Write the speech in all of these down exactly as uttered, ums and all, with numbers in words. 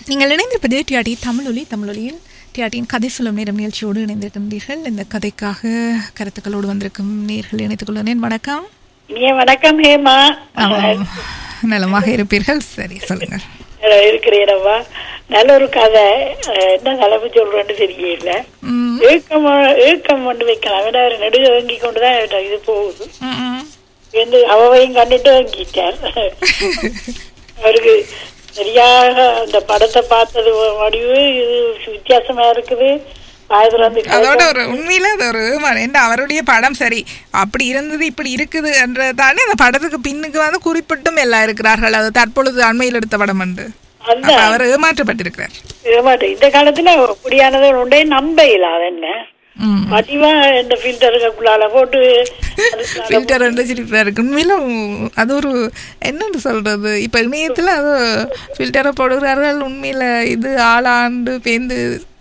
நீங்கள் இணைந்திருப்பது டிஆர்டி தமிழொலி. தமிழொலியில் டிஆர்டியின் கதை சொல்லும் நேரம் நிகழ்ச்சியோடு இணைந்திருக்கின்றீர்கள். இந்த கதைக்காக கருத்துக்களோடு வந்திருக்கும் நேர்கள் இணைத்துக் கொள்கிறேன். வணக்கம். வணக்கம் ஹேமா. நலமாக இருப்பீர்கள்? சரி, சொல்லுங்க. இருக்கிறேனவா. நல்ல ஒரு கதை. என்ன தலைப்பு சொல்றேன்னு தெரியல. ஏக்கம் ஏக்கம் கொண்டு வைக்கலாம். வேணா அவர் நெடுக வாங்கி கொண்டுதான் இது போகுது. அவையும் கண்டுட்டு வாங்கிட்டார். அவருக்கு சரியாக அந்த படத்தை பார்த்தது வடிவு இது வித்தியாசமா இருக்குது. அதோட ஒரு உண்மையில அது ஒரு அவருடைய படம் சரி அப்படி இருந்தது இப்படி இருக்குது என்றதானே அந்த படத்துக்கு பின்னுக்கு வந்து குறிப்பிட்டும் எல்லாம் இருக்கிறார்கள். அது தற்பொழுது அண்மையில் எடுத்த படம் உண்டு. அவர் ஏமாற்றப்பட்டிருக்கிறார். ஏமாற்ற இந்த காலத்துல அப்படியானது ஒன்றே நம்ப இல்லாத என்ன பதிவா இந்த ஃபில்டருக்குள்ளால போட்டு ஃபில்டர் இருக்கு. உண்மையில அது ஒரு என்னன்னு சொல்றது, இப்ப இணையத்துல அது ஃபில்டரை போடுகிறார்கள். உண்மையில இது ஆளாண்டு பேந்து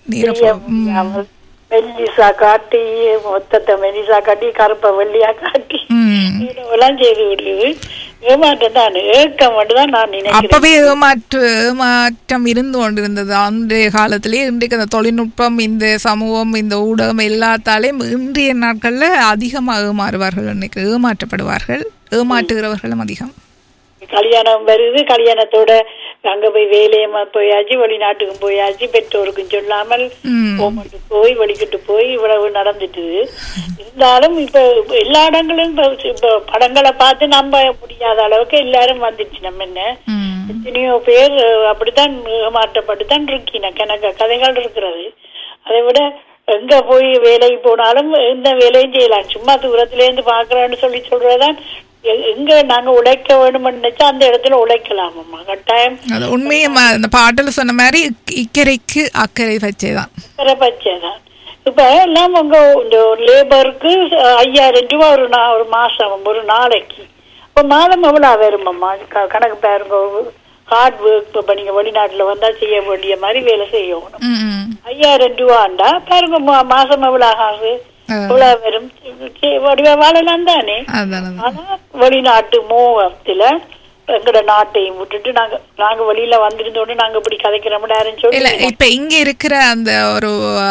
மெல்லிசா காட்டி மொத்தத்தை மெல்லிசா காட்டி கருப்பை வெள்ளியா காட்டி எல்லாம் செய்து விடுது. ஏமாற்றம் தான், ஏக்கம் மட்டும்தான் நான் நினைக்கிறேன். அப்பவே ஏமாற்று ஏமாற்றம் இருந்து கொண்டிருந்தது அன்றைய காலத்திலேயே. இன்றைக்கு அந்த தொழில்நுட்பம், இந்த சமூகம், இந்த ஊடகம் எல்லாத்தாலையும் இன்றைய நாட்கள்ல அதிகமாக ஏமாறுவார்கள், இன்னைக்கு ஏமாற்றப்படுவார்கள், ஏமாற்றுகிறவர்களும் அதிகம். கல்யாணம் வருது, கல்யாணத்தோட அங்க போய் வேலையமா போயாச்சு, வெளிநாட்டுக்கும் போயாச்சு, பெற்றோருக்கும் சொல்லாமல் போமட்டு போய் வலிக்கிட்டு போய் இவ்வளவு நடந்துட்டு இருந்தாலும் இப்ப எல்லா இடங்களும் இப்ப படங்களை பார்த்து நம்ப முடியாத அளவுக்கு எல்லாரும் வந்துச்சு. நம்ம என்ன எத்தனையோ பேர் அப்படித்தான் ஏமாற்றப்பட்டுத்தான் இருக்கீங்க. கணக்க கதைகள் இருக்கிறது. அதை விட எங்க போய் வேலைக்கு போனாலும் எந்த வேலையும் செய்யலாம். சும்மா தூரத்துல இருந்து பாக்குறேன்னு சொல்லி சொல்றதான். எங்க நாங்க உழைக்க வேணும்னு நினைச்சா அந்த இடத்துல உழைக்கலாமா கட்டாயம். உண்மையை அந்த பாட்டில் சொன்ன மாதிரி இக்கரைக்கு அக்கறை பச்சைதான் அக்கறை பச்சைதான். இப்ப எல்லாம் உங்க இந்த லேபருக்கு ஐயாயிரம் ரூபாய் ஒரு நா ஒரு மாசம் ஒரு நாளைக்கு. இப்ப மாதம் எவ்வளவு வருமாம்மா கணக்கு பாருங்க. ஹார்ட் ஒர்க் இப்ப நீங்க வெளிநாட்டுல வந்தா செய்ய வேண்டிய மாதிரி வேலை செய்யணும். ஐயாயிரம் ரூபாண்டா பாருங்க மாசம் எவ்வளவு ஆகுது, வரும் வாழலாம் தானே. ஆனா வெளிநாட்டு மோகத்துல எங்கட நாட்டையும் விட்டுட்டு நாங்க நாங்க வெளியில வந்திருந்தோன்னு நாங்க இப்படி கதைக்கிறோம் யாரும் சொல்லி. இப்ப இங்க இருக்கிற அந்த ஒரு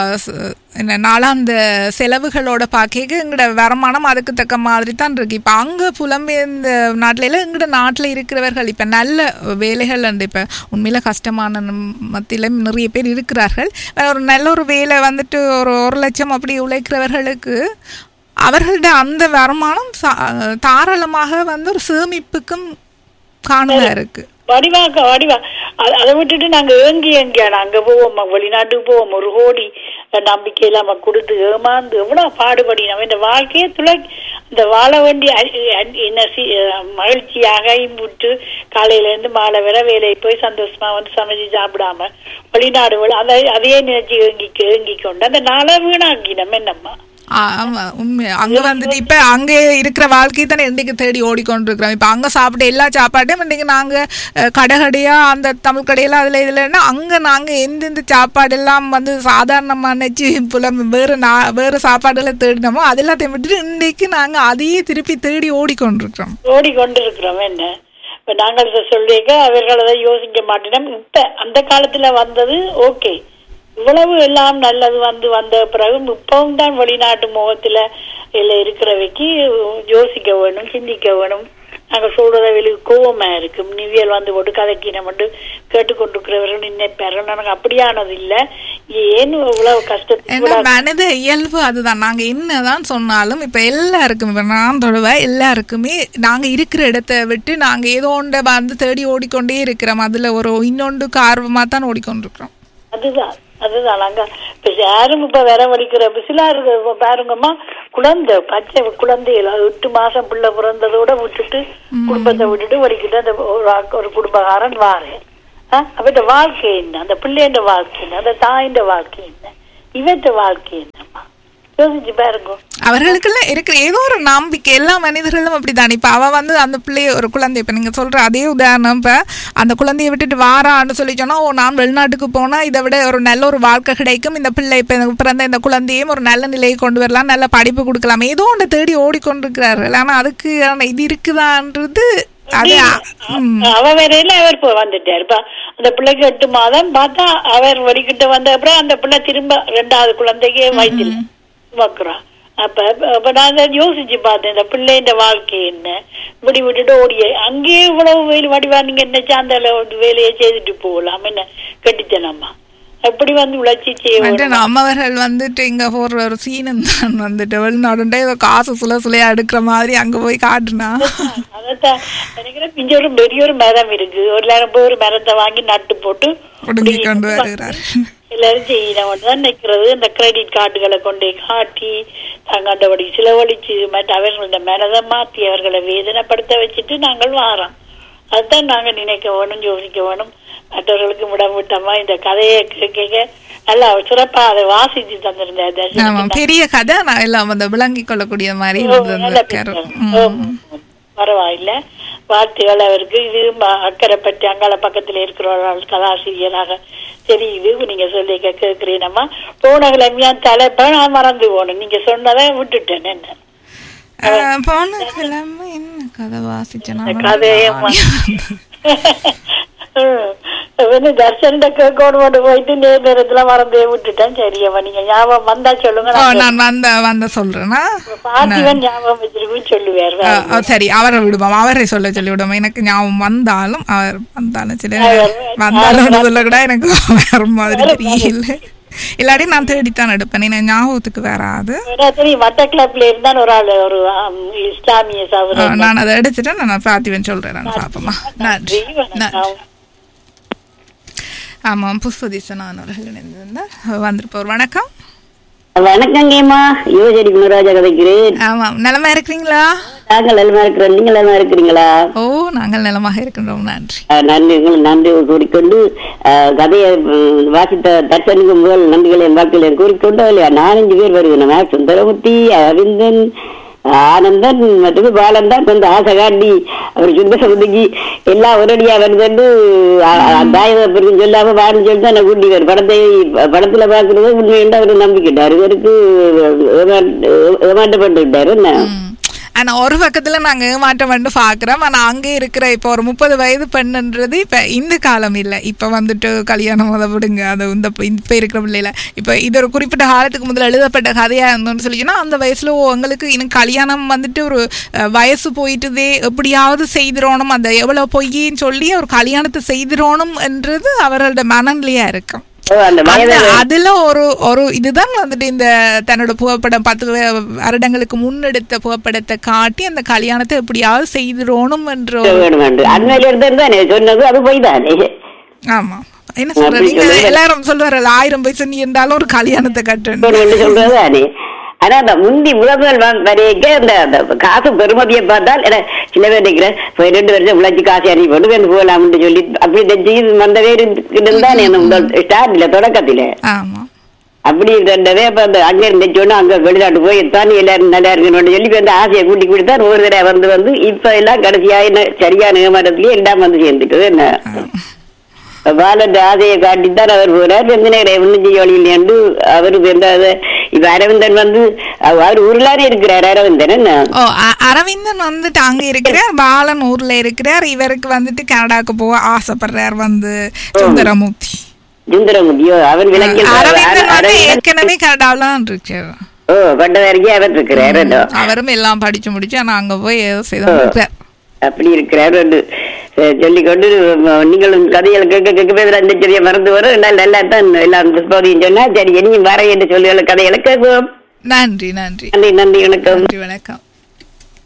நாளாந்த செலவுகளோட பாக்க எங்கட வருமானம் அதுக்கு தக்க மாதிரி தான் இருக்கு. இப்ப அங்க புலம்பெயர்ந்த நாட்டுல எல்லாம் எங்கட நாட்டுல இருக்கிறவர்கள் இப்ப நல்ல வேலைகள் அண்டு இப்ப உண்மையில கஷ்டமான மத்தியில நிறைய பேர் இருக்கிறார்கள். ஒரு நல்ல ஒரு வேலை வந்துட்டு ஒரு ஒரு லட்சம் அப்படி உழைக்கிறவர்களுக்கு அவர்களோட அந்த வருமானம் தாராளமாக வந்து ஒரு சேமிப்புக்கும் காணுதா இருக்கு. வடிவாக்க வடிவா அதை விட்டுட்டு நாங்க ஏங்கி ஏங்கியான அங்க போவோம், வெளிநாட்டுக்கு போவோம், ஒரு கோடி நம்பிக்கை இல்லாம கொடுத்து ஏமாந்து எவ்வளவு பாடுபடி நம்ம இந்த வாழ்க்கையை துளை இந்த வாழ வேண்டிய என்ன மகிழ்ச்சியாக விட்டு காலையில இருந்து மாலை வர வேலைக்கு போய் சந்தோஷமா வந்து சமைச்சு சாப்பிடாம வெளிநாடு அதை அதையே நினைச்சு ஏங்கி ஏங்கி கொண்டு அந்த நாளை வீணாக்கி நம்ம என்னம்மா. ஆமா உண்மை. அங்க வந்துட்டு இப்ப அங்க இருக்கிற வாழ்க்கையை தானே இன்றைக்கு தேடி ஓடிக்கொண்டிருக்கிறோம். இப்ப அங்க சாப்பிட்ட எல்லா சாப்பாட்டையும் இன்றைக்கு நாங்க கடைகடையா அந்த தமிழ் கடையெல்லாம் அதுல இதுலன்னா அங்க நாங்க எந்தெந்த சாப்பாடு எல்லாம் வந்து சாதாரணமா நினைச்சு புலம் வேற நா வேற சாப்பாடுல தேடினோமோ அது எல்லாத்தையும் விட்டுட்டு இன்றைக்கு நாங்க அதையே திருப்பி தேடி ஓடிக்கொண்டிருக்கிறோம் ஓடிக்கொண்டிருக்கிறோம் என்ன. இப்ப நாங்கள் சொல்லிக்க அவர்கள் அதை யோசிக்க மாட்டோம். இப்ப அந்த காலத்துல வந்தது ஓகே, இவ்வளவு எல்லாம் நல்லது வந்து வந்த பிறகு இப்பவும் தான் வெளிநாட்டு முகத்துல இல்ல இருக்கிறவைக்கு யோசிக்க வேணும், சிந்திக்க வேணும். நாங்க சொல்றத வெளியே கோவமா இருக்கும். நிவியல் வந்து போட்டு கதைக்கு நம்ம கேட்டுக்கொண்டிருக்கிறவர்கள் நினைப்பார்கள். எனக்கு அப்படியானது இல்ல. ஏன் இவ்வளவு கஷ்டத்துக்கு மனித இயல்பு அதுதான். நாங்க என்னதான் சொன்னாலும் இப்ப எல்லாருக்கும் இப்ப நான் தொழுவ எல்லாருக்குமே நாங்க இருக்கிற இடத்த விட்டு நாங்க ஏதோ ஒன்றை வந்து தேடி ஓடிக்கொண்டே இருக்கிறோம். அதுல ஒரு இன்னொன்றுக்கு ஆர்வமா தான் ஓடிக்கொண்டிருக்கிறோம். அதுதான் அதுதான் நாங்க இப்ப யாரும் இப்ப வர வலிக்கிற சிலா இருக்கு பாருங்கம்மா. குழந்தை பச்சை குழந்தையில எட்டு மாசம் பிள்ளை பிறந்ததோட விட்டுட்டு குடும்பத்தை விட்டுட்டு வலிக்கிட்டு அந்த ஒரு குடும்பக்காரன் வாரேன். அவட்ட வாழ்க்கை என்ன, அந்த பிள்ளைன்ற வாழ்க்கை என்ன, அந்த தாயின் வாழ்க்கை என்ன, இவற்ற வாழ்க்கை என்னம்மா யோசிச்சு பாருங்க. அவர்களுக்கெல்லாம் இருக்கிற ஏதோ ஒரு நம்பிக்கை எல்லா மனிதர்களும் அப்படித்தானே. இப்ப அவ வந்து அந்த பிள்ளைய ஒரு குழந்தை இப்ப நீங்க சொல்ற அதே உதாரணம் இப்ப அந்த குழந்தைய விட்டுட்டு வாரான்னு சொல்லி சொன்னா ஓ நான் வெளிநாட்டுக்கு போனா இதை விட ஒரு நல்ல ஒரு வாழ்க்கை கிடைக்கும், இந்த பிள்ளை இப்ப பிறந்த இந்த குழந்தையும் ஒரு நல்ல நிலையை கொண்டு வரலாம், நல்ல படிப்பு கொடுக்கலாம், ஏதோ ஒன்று தேடி ஓடிக்கொண்டிருக்கிறார்கள். ஆனா அதுக்கு இது இருக்குதான்றது அது அவ வரையில அவர் இப்போ வந்துட்டாரு. இப்ப அந்த பிள்ளைக்கு எட்டு மாதம் பார்த்தா அவர் வடிக்கிட்ட வந்த அப்புறம் அந்த பிள்ளை திரும்ப ரெண்டாவது குழந்தைக்கு வயிற்றுல சுமக்குறான். அப்ப அப்ப நான் யோசிச்சு பார்த்தேன், இந்த பிள்ளைன்ற வாழ்க்கை என்ன, இப்படி விட்டுட்டு ஓடிய அங்கேயே இவ்வளவு வெயில் வடிவா நீங்க என்ன சாந்தால வேலையை செய்துட்டு போகலாம், என்ன கட்டித்தனமா அப்படி வந்து உழைச்சி செய்ய. நம்மவர்கள் வந்துட்டு இங்க போடுற ஒரு சீனம் தான் வந்துட்டு வெளிநாடுண்டே காசு சுல சுலையா எடுக்கிற மாதிரி அங்க போய் காட்டுனா. அதான் நினைக்கிறேன். இங்க ஒரு பெரிய ஒரு மரம் இருக்கு, ஒரு நேரம் போய் ஒரு மரத்தை வாங்கி நட்டு போட்டு கொண்டு வருகிறார். எல்லாரும் செய்யணும் தான் நினைக்கிறது. இந்த கிரெடிட் கார்டுகளை கொண்டே காட்டி தங்கண்டபடி செலவழிச்சு மற்ற அவர்களோட மனதை மாற்றி அவர்களை வேதனைப்படுத்த வச்சுட்டு நாங்கள் வாரோம். அதுதான் நாங்க நினைக்க வேணும், யோசிக்க வேணும். மற்றவர்களுக்கு முடம் விட்டோமா இந்த கதையை கேட்க நல்லா சிறப்பா அதை வாசிச்சு தந்திருந்தேன். பெரிய கதை எல்லாம் விளங்கி கொள்ளக்கூடிய மாதிரி பரவாயில்ல. வார்த்தைகள் அவருக்கு இது அக்கறைப்பட்டு அங்கால பக்கத்துல இருக்கிறவர்கள் கதாசிரியராக தெரியுது. நீங்க சொல்லி கேட்கிறீனம்மா போன கிழமையா தலைப்ப நான் மறந்து போனேன், நீங்க சொன்னதை விட்டுட்டேன். என்ன போன கிழமை என்ன கதை வாசிச்சேன் கதையை தர்ஷன் கேட்கணும் போயிட்டு நேரத்துல மறந்தே விட்டுட்டேன். சரியம்மா நீங்க ஞாபகம் வந்தா சொல்லுங்க, நான் வந்த வந்த சொல்றேன்னா பார்த்திவன் ஞாபகம் வச்சிருக்குன்னு சொல்லுவார். சரி அவரை விடுவோம், அவரை சொல்ல சொல்லி விடுவோம். எனக்கு ஞாபகம் வந்தாலும் அவர் வந்தாலும் சரி வந்தாலும் சொல்ல கூட எனக்கு வேற மாதிரி தெரியல. இல்லாட்டி நான் தேடித்தான் எடுப்பேன், நான் ஞாபகத்துக்கு வராது. மட்டக்களப்ல இருந்தா ஒரு ஆள் ஒரு இஸ்லாமிய சகோதரர், நான் அதை எடுத்துட்டு நான் பார்த்திவன் சொல்றேன். நான் பாப்போமா. நன்றி. ஆமாம், புஷ்பதீசன் அவர்கள் இணைந்திருந்தார். வந்திருப்போர். வணக்கம். வணக்கங்கம்மா, யுவஜரி குணராஜா கதைக்கிறேன். ஆமாம், நலமா இருக்கிறீங்களா? நாங்கள் நலமா இருக்கிறோம், நீங்க நலமா இருக்கிறீங்களா? ஓ, நாங்கள் நலமாக இருக்கின்றோம். நன்றி. நன்றி, நன்றி கூறிக்கொண்டு கதையை வாசித்த தர்சனுக்கு முதல் நன்றிகளை வாக்குகளை கூறிக்கொண்டு அதில் நாலஞ்சு பேர் வருகிறோம். சுந்தரமூர்த்தி, அரவிந்தன், ஆனந்தன் மற்றும் பாலன் தான் கொஞ்சம் ஆசை காட்டி அவர் சுந்த சமுதிக்கு எல்லாம் உடனடியா வருது. தாயகம் சொல்லாம பாருன்னு சொல்லி தான் கூட்டி வரும். படத்தை படத்துல பாக்குறது உண்மையுண்டு அவரு நம்பிக்கிட்டாரு, இவருக்கு ஏமாற்றப்பட்டு விட்டாரு. என்ன ஆனா ஒரு பக்கத்துல நாங்க ஏமாற்றம் வந்து பாக்குறோம். ஆனா அங்கே இருக்கிற இப்ப ஒரு முப்பது வயது பெண்ணுன்றது இப்ப இந்த காலம் இல்ல. இப்ப வந்துட்டு கல்யாணம் அதை விடுங்க, அது இந்த இப்ப இருக்கிற பிள்ளைல இப்ப இது ஒரு குறிப்பிட்ட காலத்துக்கு முதல்ல எழுதப்பட்ட கதையா இருந்தோம்னு சொல்லிச்சுன்னா அந்த வயசுல உங்களுக்கு இன்னும் கல்யாணம் வந்துட்டு ஒரு வயசு போயிட்டுதே, எப்படியாவது செய்திரோணும், அந்த எவ்வளவு பொய்யின்னு சொல்லி ஒரு கல்யாணத்தை செய்திரோணும் என்றது அவர்களோட மனநிலையா இருக்கும். அதுல ஒரு ஒரு இதுதான் வந்துட்டு இந்த தன்னோட புகைப்படம் பத்து வருடங்களுக்கு முன்னெடுத்த புகைப்படத்தை காட்டி அந்த கல்யாணத்தை எப்படியாவது செய்திடணும் என்ற. ஆமா, என்ன சொல்றீங்க? எல்லாரும் சொல்றாரு ஆயிரம் பைசா நீ இருந்தாலும் ஒரு கல்யாணத்தை கட்டணும். ஆனா அந்த முந்தி முதல் வரைக்க அந்த காசு பெருமதியை பார்த்தால் சில பேர் நினைக்கிறேன் ரெண்டு வருஷம் உழைச்சி காசு அனுப்பி போட்டு வந்து போகலாம்னு சொல்லி அப்படி தெரிஞ்சு வந்த பேர் இருந்தானே முதல் ஸ்டார்ட்ல தொடக்கத்துல அப்படி இருந்தவே அப்ப அந்த அங்க இருந்துச்சோன்னா அங்க வெளிநாட்டு போய் தான் எல்லாரும் நல்லா இருக்கணும்னு சொல்லி அந்த ஆசையை கூட்டி கொடுத்தா ஒரு தடவை வந்து வந்து இப்ப எல்லாம் கடைசியா என்ன சரியான ஏமாற்றத்துலயே எல்லாம் வந்து சேர்ந்துட்டு என்ன பாலன் ஆசையை காட்டித்தான் அவர் போறார். எந்த நேரம் ஒன்னும் செய்ய வழி இல்லையாண்டு அவரு இப்ப அரவிந்தன் வந்து அவர் ஊர்லானே இருக்கிறார். அரவிந்தன் என்ன அரவிந்தன் வந்துட்டு அங்க இருக்கிறார், பாலன் ஊர்ல இருக்கிறார். இவருக்கு வந்துட்டு கனடாக்கு போக ஆசைப்படுறார் வந்து சுந்தரமூர்த்தி. சுந்தரமூர்த்தியோ அவர் விளக்கி ஏற்கனவே கனடாவிலாம் இருக்காரு. ஓ, பட்ட வரைக்கும் அவர் இருக்கிறார். அவரும் எல்லாம் படிச்சு முடிச்சு ஆனா அங்க போய் ஏதோ செய்த அப்படி இருக்கிறார் சொல்லிக்கொண்டு நீங்களும் கதைகளை கேட்க கேட்க பேர் அந்த செடியை மறந்து வரும். நல்லா தான் எல்லாம் புஷ்பவதியும் சொன்னா சரி இனியும் வர என்று சொல்லி கதைகளை கேட்குவோம். நன்றி நன்றி நன்றி நன்றி வணக்கம். நன்றி வணக்கம்.